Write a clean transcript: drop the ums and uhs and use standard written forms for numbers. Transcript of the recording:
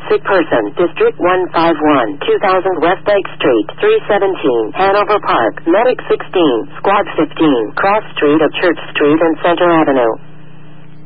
Sick person, District 151, 2000 West Lake Street, 317, Hanover Park, Medic 16, Squad 15, Cross Street of Church Street and Center Avenue.